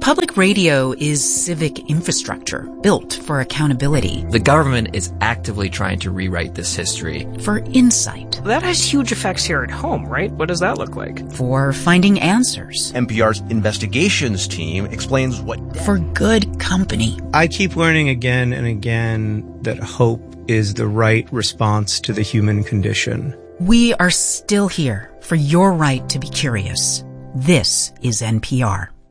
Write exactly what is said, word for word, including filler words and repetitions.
Public radio is civic infrastructure built for accountability. The government is actively trying to rewrite this history. For insight. That has huge effects here at home, right? What does that look like? For finding answers. N P R's investigations team explains what... For good company. I keep learning again and again that hope is the right response to the human condition. We are still here for your right to be curious. This is N P R.